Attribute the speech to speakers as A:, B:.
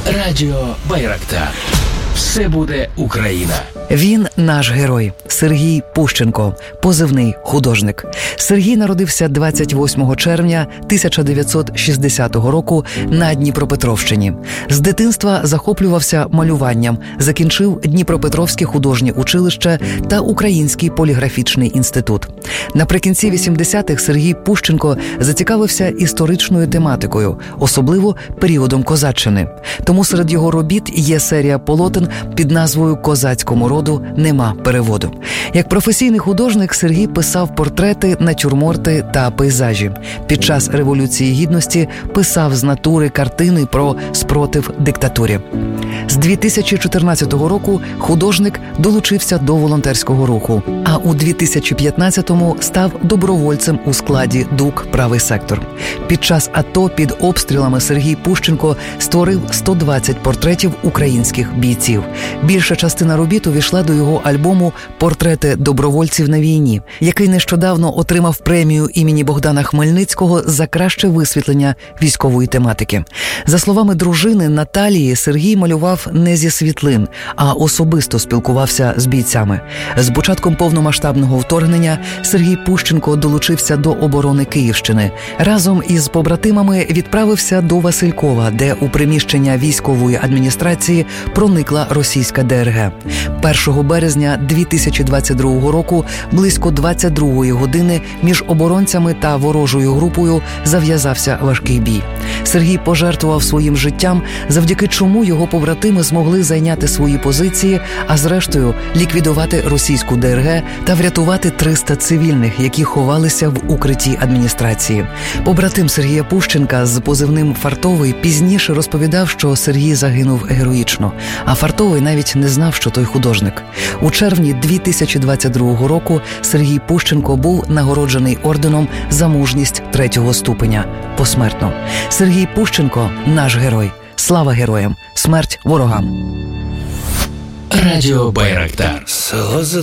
A: Радіо Байрактар. Все буде Україна.
B: Він наш герой – Сергій Пущенко, позивний художник. Сергій народився 28 червня 1960 року на Дніпропетровщині. З дитинства захоплювався малюванням, закінчив Дніпропетровське художнє училище та Український поліграфічний інститут. Наприкінці 80-х Сергій Пущенко зацікавився історичною тематикою, особливо періодом козаччини. Тому серед його робіт є серія полотен під назвою «Козацькому роду нема переводу». Як професійний художник Сергій писав портрети, натюрморти та пейзажі. Під час Революції Гідності писав з натури картини про спротив диктатурі. З 2014 року художник долучився до волонтерського руху, а у 2015-му став добровольцем у складі ДУК «Правий сектор». Під час АТО під обстрілами Сергій Пущенко створив 120 портретів українських бійців. Більша частина робіт увійшла до його альбому «Портрети добровольців на війні», який нещодавно отримав премію імені Богдана Хмельницького за краще висвітлення військової тематики. За словами дружини Наталії, Сергій малював не зі світлин, а особисто спілкувався з бійцями. З початком повномасштабного вторгнення Сергій Пущенко долучився до оборони Київщини. Разом із побратимами відправився до Василькова, де у приміщення військової адміністрації проникла російська ДРГ. 1 березня 2022 року близько 22-ї години між оборонцями та ворожою групою зав'язався важкий бій. Сергій пожертвував своїм життям, завдяки чому його побратими змогли зайняти свої позиції, а зрештою ліквідувати російську ДРГ та врятувати 300 цивільних, які ховалися в укритті адміністрації. Побратим Сергія Пущенка з позивним «Фартовий» пізніше розповідав, що Сергій загинув героїчно, а Фартовий навіть не знав, що той художник. У червні 2022 року Сергій Пущенко був нагороджений орденом за мужність 3-го ступеня посмертно. Сергій Пущенко – наш герой. Слава героям! Смерть ворогам!
A: Радіо Байрактар.